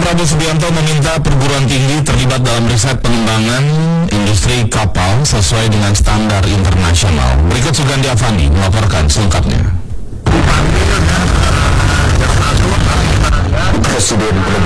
Prabowo Subianto meminta perguruan tinggi terlibat dalam riset pengembangan industri kapal sesuai dengan standar internasional. Berikut Sugandi Avani melaporkan selengkapnya. Presiden Prabowo